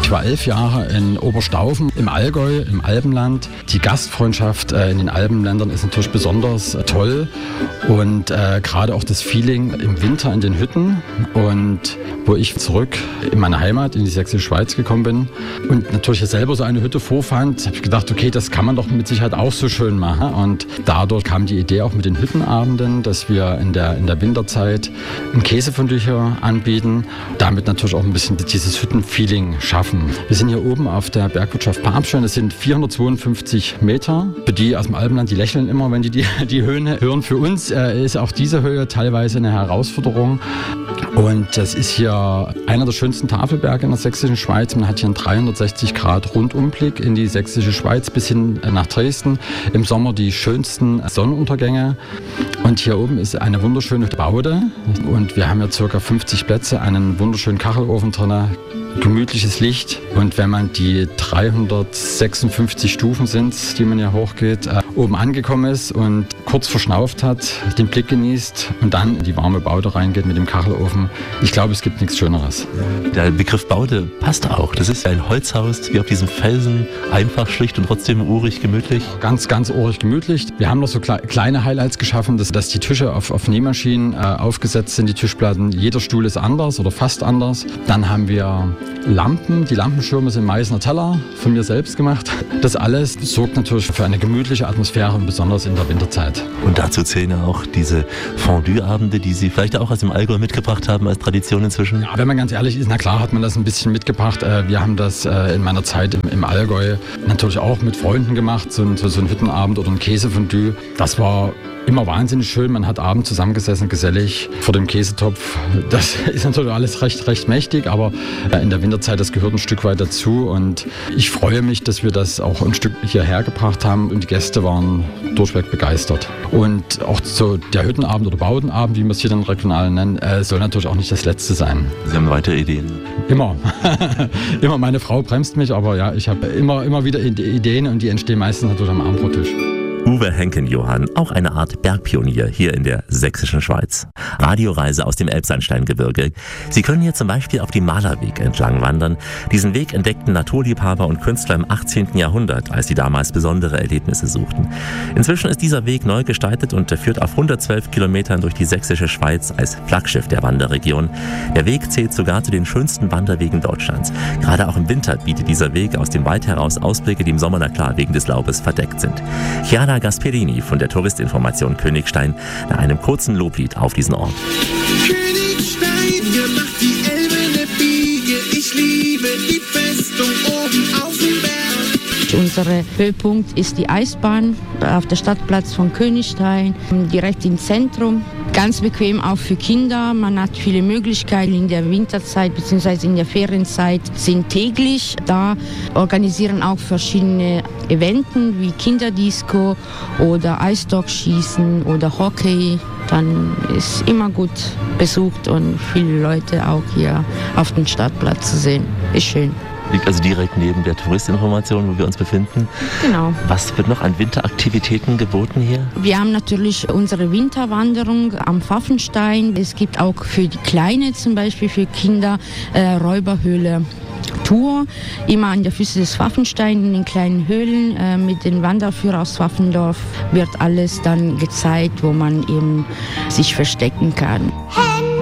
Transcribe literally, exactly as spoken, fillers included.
Ich war elf Jahre in Oberstaufen im Allgäu, im Alpenland. Die Gastfreundschaft äh, in den Alpenländern ist natürlich besonders äh, toll und äh, gerade auch das Feeling im Winter in den Hütten und wo ich zurück in meine Heimat, in die sächsische Schweiz gekommen bin und natürlich selber so eine Hütte vorfand, habe ich gedacht, okay, das kann man doch mit Sicherheit auch so schön machen und dadurch kam die Idee auch mit den Hüttenabenden, dass wir in der, in der Winterzeit ein Käsefondue hier anbieten, damit natürlich auch ein bisschen dieses Hüttenfeeling schaffen. Wir sind hier oben auf der Bergwirtschaft Papstein, das sind vierhundertzweiundfünfzig Meter. Für die aus dem Alpenland, die lächeln immer, wenn die die, die Höhen hören. Für uns äh, ist auch diese Höhe teilweise eine Herausforderung. Und das ist hier einer der schönsten Tafelberge in der sächsischen Schweiz. Man hat hier einen dreihundertsechzig Grad Rundumblick in die sächsische Schweiz bis hin nach Dresden. Im Sommer die schönsten Sonnenuntergänge. Und hier oben ist eine wunderschöne Baude. Und wir haben hier ca. fünfzig Plätze, einen wunderschönen Kachelofen drin, gemütliches Licht. Und wenn man die dreihundertsechsundfünfzig Stufen sind, die man hier hochgeht, äh, oben angekommen ist und kurz verschnauft hat, den Blick genießt und dann in die warme Baude reingeht mit dem Kachelofen, ich glaube, es gibt nichts Schöneres. Der Begriff Baude passt auch. Das ist ja ein Holzhaus, wie auf diesem Felsen, einfach, schlicht und trotzdem urig, gemütlich. Ganz, ganz urig, gemütlich. Wir haben noch so kle- kleine Highlights geschaffen, dass, dass die Tische auf, auf Nähmaschinen äh, aufgesetzt sind, die Tischplatten. Jeder Stuhl ist anders oder fast anders. Dann haben wir Lampen. Die Lampenschirme sind Meißner Teller, von mir selbst gemacht. Das alles sorgt natürlich für eine gemütliche Atmosphäre und besonders in der Winterzeit. Und dazu zählen ja auch diese Fondue-Abende, die Sie vielleicht auch aus dem Allgäu mitgebracht haben als Tradition inzwischen. Ja, wenn man ganz ehrlich ist, na klar hat man das ein bisschen mitgebracht. Wir haben das in meiner Zeit im, im Allgäu natürlich auch mit Freunden gemacht, so ein, so ein Hüttenabend oder ein Käsefondue. Das war immer wahnsinnig schön. Man hat abends zusammengesessen, gesellig vor dem Käsetopf. Das ist natürlich alles recht, recht mächtig, aber in der Winterzeit, das gehört ein Stück weit dazu. Und ich freue mich, dass wir das auch ein Stück hierher gebracht haben und die Gäste waren durchweg begeistert. Und auch so der Hüttenabend oder Baudenabend, wie wir es hier dann regional nennen, soll natürlich auch nicht das letzte sein. Sie haben weitere Ideen? Immer. Immer. Meine Frau bremst mich, aber ja, ich habe immer, immer wieder Ideen und die entstehen meistens natürlich am Abendbrottisch. Uwe Henken-Johann, auch eine Art Bergpionier hier in der sächsischen Schweiz. Radioreise aus dem Elbsandsteingebirge. Sie können hier zum Beispiel auf dem Malerweg entlang wandern. Diesen Weg entdeckten Naturliebhaber und Künstler im achtzehnten Jahrhundert, als sie damals besondere Erlebnisse suchten. Inzwischen ist dieser Weg neu gestaltet und führt auf hundertzwölf Kilometern durch die sächsische Schweiz als Flaggschiff der Wanderregion. Der Weg zählt sogar zu den schönsten Wanderwegen Deutschlands. Gerade auch im Winter bietet dieser Weg aus dem Wald heraus Ausblicke, die im Sommer, na klar, wegen des Laubes verdeckt sind. Chiara Gasperini von der Touristinformation Königstein nach einem kurzen Loblied auf diesen Ort. Königstein, hier macht die Elbe eine Biege. Ich liebe die Festung oben auf dem Berg. Unser Höhepunkt ist die Eisbahn auf der Stadtplatz von Königstein, direkt im Zentrum. Ganz bequem auch für Kinder. Man hat viele Möglichkeiten in der Winterzeit bzw. in der Ferienzeit sind täglich da. Organisieren auch verschiedene Events wie Kinderdisco oder Eisstockschießen oder Hockey. Dann ist immer gut besucht und viele Leute auch hier auf dem Stadtplatz zu sehen. Ist schön. Liegt also direkt neben der Touristinformation, wo wir uns befinden. Genau. Was wird noch an Winteraktivitäten geboten hier? Wir haben natürlich unsere Winterwanderung am Pfaffenstein. Es gibt auch für die Kleine, zum Beispiel für Kinder, äh, Räuberhöhle. Tour, immer an der Füße des Pfaffensteins in den kleinen Höhlen äh, mit den Wanderführern aus Pfaffendorf wird alles dann gezeigt, wo man eben sich verstecken kann. Hey!